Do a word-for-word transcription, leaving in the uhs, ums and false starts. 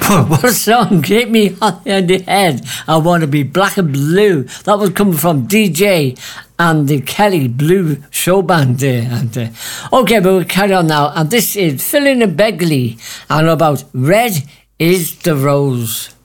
what a song. Hit me on the head. I want to be black and blue. That was coming from D J and the Kelly Blue Show Band there. And, uh, okay, but we'll carry on now. And this is Philin and Begley and about Red is the Rose.